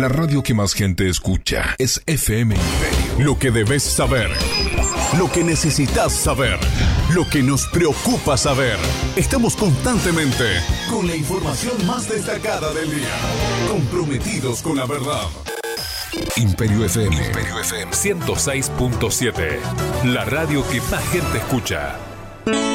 La radio que más gente escucha es FM Imperio. Lo que debes saber. Lo que necesitas saber. Lo que nos preocupa saber. Estamos constantemente con la información más destacada del día. Comprometidos con la verdad. Imperio FM. Imperio FM 106.7. La radio que más gente escucha.